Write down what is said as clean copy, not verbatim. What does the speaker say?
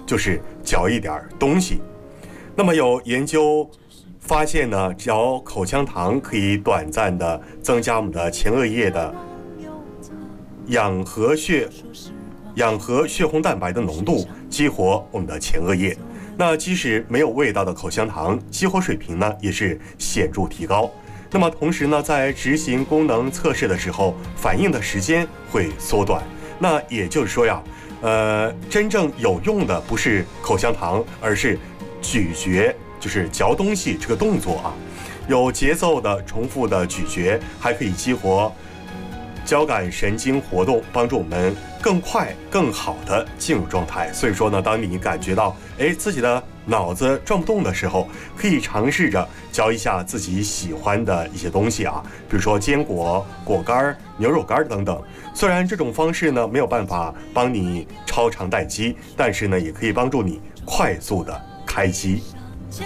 就是嚼一点东西。那么有研究发现呢，嚼口香糖可以短暂的增加我们的前额叶的氧合血红蛋白的浓度，激活我们的前额叶。那即使没有味道的口香糖，激活水平呢也是显著提高。那么同时呢，在执行功能测试的时候，反应的时间会缩短。那也就是说呀，真正有用的不是口香糖，而是咀嚼，就是嚼东西这个动作啊。有节奏的、重复的咀嚼，还可以激活交感神经活动，帮助我们更快、更好的进入状态。所以说呢，当你感觉到自己的脑子转不动的时候，可以尝试着嚼一下自己喜欢的一些东西啊，比如说坚果、果干、牛肉干等等。虽然这种方式呢没有办法帮你超长待机，但是呢也可以帮助你快速的开机。